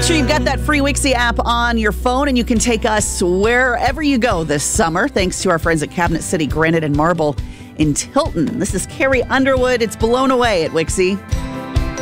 Make sure you've got that free Wixie app on your phone, and you can take us wherever you go this summer, thanks to our friends at Cabinet City Granite and Marble in Tilton. This is Carrie Underwood. It's Blown Away at Wixie.